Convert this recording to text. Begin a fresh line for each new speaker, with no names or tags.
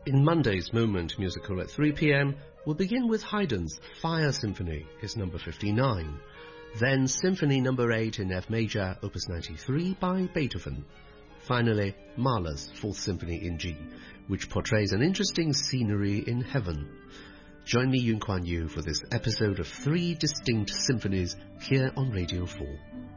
In Monday's Moment musical at 3 p.m, we'll begin with Haydn's Fire Symphony, his number 59. Then Symphony number 8 in F major, opus 93 by Beethoven. Finally, Mahler's Fourth Symphony in G, which portrays an interesting scenery in heaven. Join me, Yun Kuan Yu, for this episode of 3 distinct symphonies here on Radio 4.